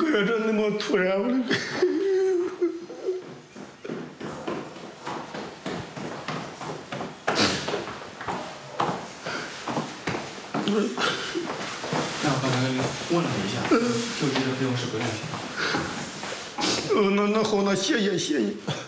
觉这那么突然， 那我刚才问了一下，救济的费用是不用钱。 那好，那谢谢。